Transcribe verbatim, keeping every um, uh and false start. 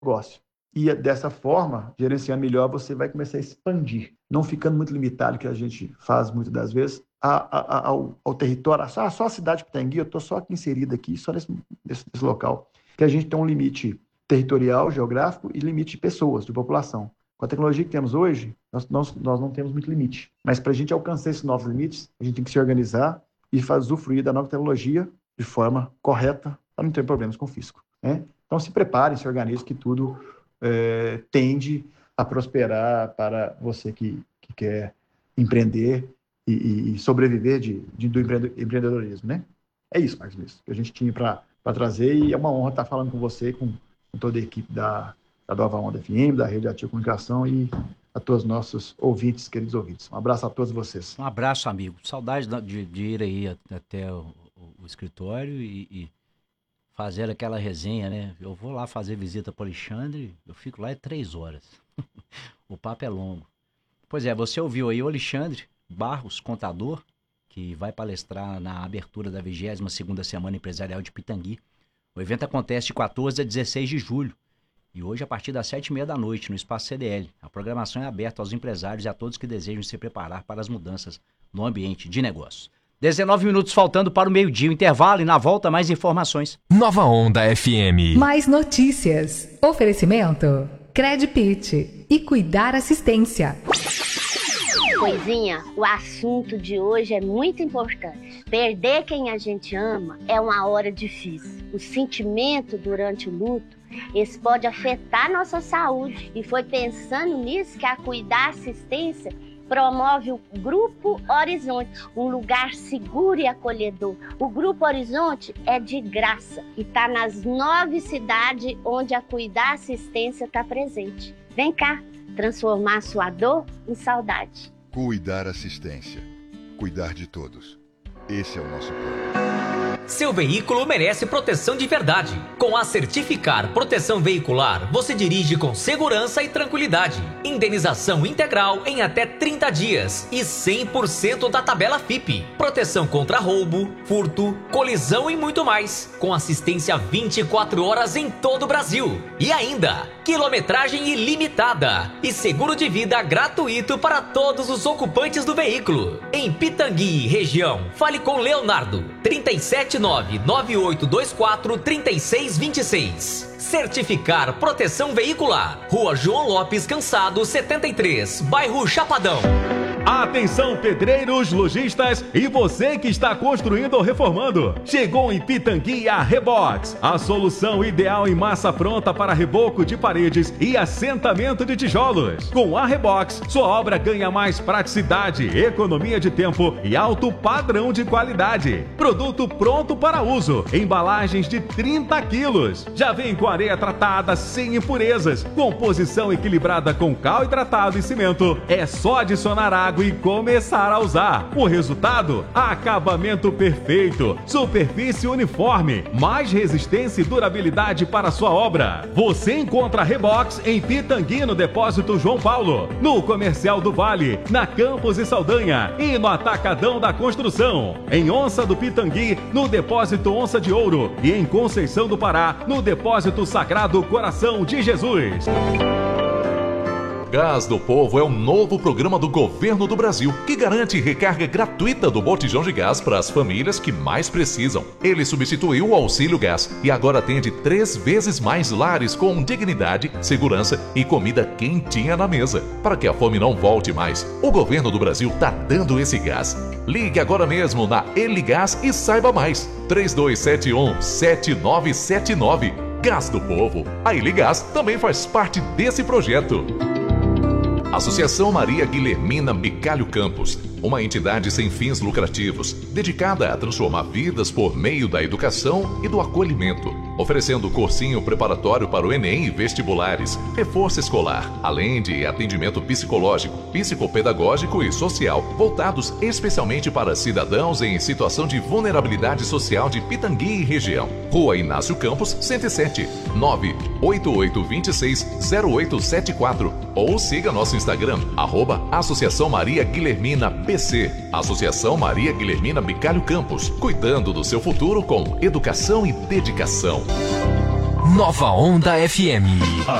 negócio. E dessa forma, gerenciando melhor, você vai começar a expandir, não ficando muito limitado, que a gente faz muitas das vezes, a, a, ao, ao território. Ah, só a cidade de Pitangui, eu estou só aqui inserido aqui, só nesse, nesse, nesse local. Que a gente tem um limite territorial, geográfico e limite de pessoas, de população. Com a tecnologia que temos hoje, nós, nós, nós não temos muito limite. Mas para a gente alcançar esses novos limites, a gente tem que se organizar e fazer usufruir da nova tecnologia de forma correta, para não ter problemas com o fisco, né? Então se preparem, se organizem, que tudo é, tende a prosperar para você que, que quer empreender e, e sobreviver de, de, do empreendedorismo, né? É isso, Marcos Luiz, que a gente tinha para trazer, e é uma honra estar falando com você, com, com toda a equipe da, da Nova Onda F M, da Rede Ativa Comunicação e a todos os nossos ouvintes, queridos ouvintes. Um abraço a todos vocês. Um abraço, amigo. Saudade de, de ir aí até o, o escritório e, e fazer aquela resenha, né? Eu vou lá fazer visita para o Alexandre, eu fico lá é três horas. O papo é longo. Pois é, você ouviu aí o Alexandre Barros, contador, que vai palestrar na abertura da vigésima segunda Semana Empresarial de Pitangui. O evento acontece de quatorze a dezesseis de julho. E hoje, a partir das sete e meia da noite, no Espaço C D L. A programação é aberta aos empresários e a todos que desejam se preparar para as mudanças no ambiente de negócios. dezenove minutos faltando para o meio-dia, o intervalo, e na volta mais informações. Nova Onda F M. Mais notícias. Oferecimento Credpit e Cuidar Assistência. Coisinha, o assunto de hoje é muito importante. Perder quem a gente ama é uma hora difícil. O sentimento durante o luto, esse pode afetar nossa saúde. E foi pensando nisso que a Cuidar Assistência promove o Grupo Horizonte, um lugar seguro e acolhedor. O Grupo Horizonte é de graça e está nas nove cidades onde a Cuidar Assistência está presente. Vem cá, transformar sua dor em saudade. Cuidar Assistência. Cuidar de todos. Esse é o nosso plano. Seu veículo merece proteção de verdade. Com a Certificar Proteção Veicular, você dirige com segurança e tranquilidade. Indenização integral em até trinta dias e cem por cento da tabela F I P. Proteção contra roubo, furto, colisão e muito mais. Com assistência vinte e quatro horas em todo o Brasil. E ainda, quilometragem ilimitada e seguro de vida gratuito para todos os ocupantes do veículo. Em Pitangui, região, fale com Leonardo. trinta e sete nove nove oito dois quatro três seis dois seis. Certificar Proteção Veicular. Rua João Lopes Cansado, setenta e três, bairro Chapadão. Atenção, pedreiros, lojistas e você que está construindo ou reformando. Chegou em Pitangui a Rebox, a solução ideal em massa pronta para reboco de paredes e assentamento de tijolos. Com a Rebox, sua obra ganha mais praticidade, economia de tempo e alto padrão de qualidade. Produto pronto para uso, embalagens de trinta quilos. Já vem com areia tratada sem impurezas, composição equilibrada com cal hidratado e cimento. É só adicionar água e começar a usar. O resultado? Acabamento perfeito, superfície uniforme, mais resistência e durabilidade para sua obra. Você encontra a Rebox em Pitangui, no Depósito João Paulo, no Comercial do Vale, na Campos e Saldanha e no Atacadão da Construção. Em Onça do Pitangui, no Depósito Onça de Ouro, e em Conceição do Pará, no Depósito Sagrado Coração de Jesus. Gás do Povo é um novo programa do governo do Brasil que garante recarga gratuita do botijão de gás para as famílias que mais precisam. Ele substituiu o auxílio gás e agora atende três vezes mais lares com dignidade, segurança e comida quentinha na mesa. Para que a fome não volte mais, o governo do Brasil está dando esse gás. Ligue agora mesmo na Eligás e saiba mais. três dois sete um sete nove sete nove. Gás do Povo. A Eligás também faz parte desse projeto. Associação Maria Guilhermina Bicalho Campos, uma entidade sem fins lucrativos, dedicada a transformar vidas por meio da educação e do acolhimento, oferecendo cursinho preparatório para o Enem e vestibulares, reforço escolar, além de atendimento psicológico, psicopedagógico e social, voltados especialmente para cidadãos em situação de vulnerabilidade social de Pitangui e região. Rua Inácio Campos, cento e sete, nove oito oito dois seis zero oito sete quatro, ou siga nosso Instagram, arroba Associação Maria Guilhermina B C. Associação Maria Guilhermina Bicalho Campos, cuidando do seu futuro com educação e dedicação. Nova Onda F M.